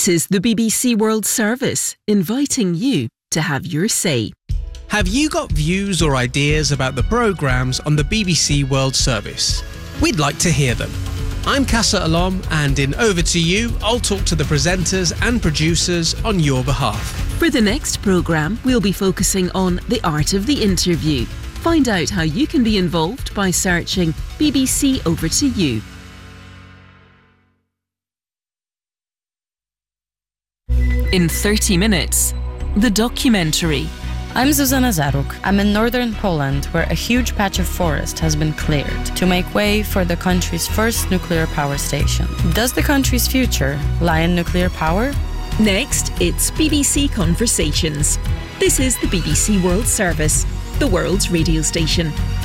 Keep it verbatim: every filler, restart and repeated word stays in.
This is the B B C World Service, inviting you to have your say. Have you got views or ideas about the programmes on the B B C World Service? We'd like to hear them. I'm Casa Alom, and in Over to You, I'll talk to the presenters and producers on your behalf. For the next programme, we'll be focusing on the art of the interview. Find out how you can be involved by searching B B C Over to You. In thirty minutes, the documentary. I'm Zuzana Zaruk. I'm in northern Poland, where a huge patch of forest has been cleared to make way for the country's first nuclear power station. Does the country's future lie in nuclear power? Next, it's B B C Conversations. This is the B B C World Service, the world's radio station.